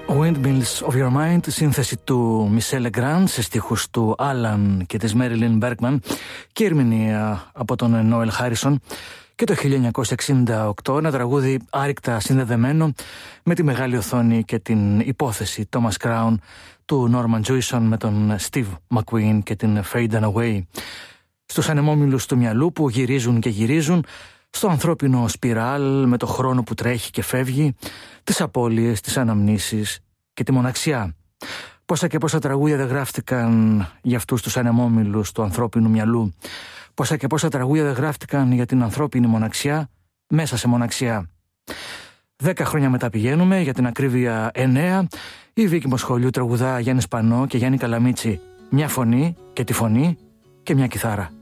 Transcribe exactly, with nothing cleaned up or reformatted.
Windmills of Your Mind, σύνθεση του Michel Legrand σε στίχους του Alan και της Marilyn Bergman και ερμηνεία από τον Noel Harrison, και το χίλια εννιακόσια εξήντα οκτώ ένα τραγούδι άρρηκτα συνδεδεμένο με τη μεγάλη οθόνη και την υπόθεση Thomas Crown του Norman Jewison με τον Steve McQueen και την Faye Dunaway. Στους ανεμόμυλους του μυαλού που γυρίζουν και γυρίζουν, στο ανθρώπινο σπιράλ με το χρόνο που τρέχει και φεύγει, τις απώλειες, τις αναμνήσεις και τη μοναξιά. Πόσα και πόσα τραγούδια δεν γράφτηκαν για αυτούς τους ανεμόμυλους του ανθρώπινου μυαλού. Πόσα και πόσα τραγούδια δεν γράφτηκαν για την ανθρώπινη μοναξιά μέσα σε μοναξιά. Δέκα χρόνια μετά πηγαίνουμε, για την ακρίβεια εννέα, η Βίκη Μοσχολιού τραγουδά Γιάννη Σπανό και Γιάννη Καλαμίτσι. Μια φωνή και τη φωνή και μια κιθάρα.